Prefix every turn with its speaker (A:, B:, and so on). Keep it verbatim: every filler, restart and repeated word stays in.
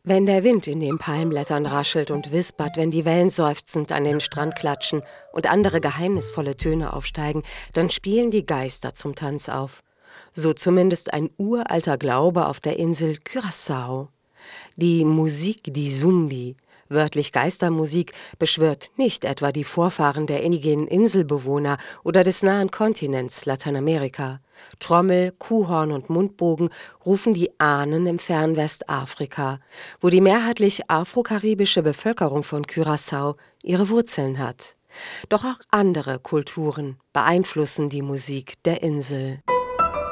A: Wenn der Wind in den Palmblättern raschelt und wispert, wenn die Wellen seufzend an den Strand klatschen und andere geheimnisvolle Töne aufsteigen, dann spielen die Geister zum Tanz auf. So zumindest ein uralter Glaube auf der Insel Curaçao. Die Musique di Zumbi, wörtlich Geistermusik, beschwört nicht etwa die Vorfahren der indigenen Inselbewohner oder des nahen Kontinents Lateinamerika. Trommel, Kuhhorn und Mundbogen rufen die Ahnen im Fernwestafrika, wo die mehrheitlich afrokaribische Bevölkerung von Curaçao ihre Wurzeln hat. Doch auch andere Kulturen beeinflussen die Musik der Insel.